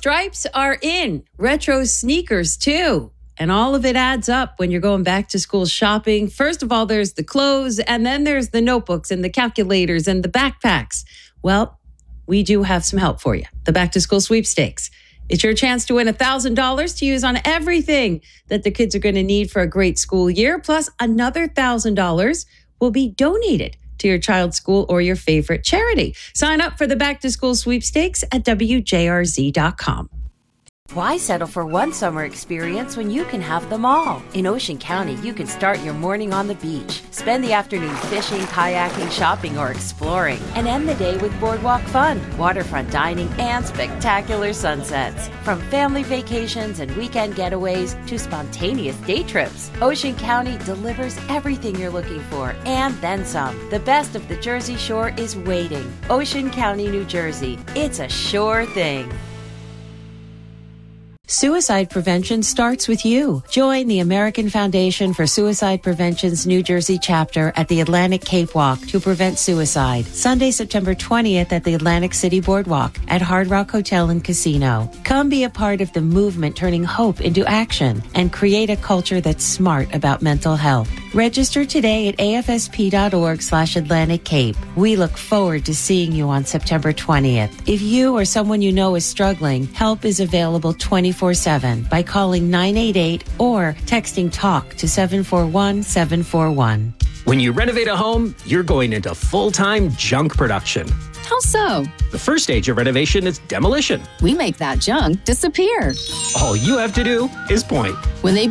stripes are in, retro sneakers too. And all of it adds up when you're going back to school shopping. First of all, there's the clothes, and then there's the notebooks and the calculators and the backpacks. Well, we do have some help for you. The Back to School Sweepstakes. It's your chance to win $1,000 to use on everything that the kids are going to need for a great school year. Plus, another $1,000 will be donated to your child's school or your favorite charity. Sign up for the Back to School Sweepstakes at WJRZ.com. Why settle for one summer experience when you can have them all? In Ocean County, you can start your morning on the beach, spend the afternoon fishing, kayaking, shopping, or exploring, and end the day with boardwalk fun, waterfront dining, and spectacular sunsets. From family vacations and weekend getaways to spontaneous day trips, Ocean County delivers everything you're looking for and then some. The best of the Jersey Shore is waiting. Ocean County, New Jersey. It's a sure thing. Suicide prevention starts with you. Join the American Foundation for Suicide Prevention's New Jersey chapter at the Atlantic Cape Walk to prevent suicide. Sunday, September 20th at the Atlantic City Boardwalk at Hard Rock Hotel and Casino. Come be a part of the movement turning hope into action and create a culture that's smart about mental health. Register today at afsp.org/Atlantic Cape. We look forward to seeing you on September 20th. If you or someone you know is struggling, help is available 24/7 by calling 988 or texting TALK to 741-741. When you renovate a home, you're going into full-time junk production. How so? The first stage of renovation is demolition. We make that junk disappear. All you have to do is point. When they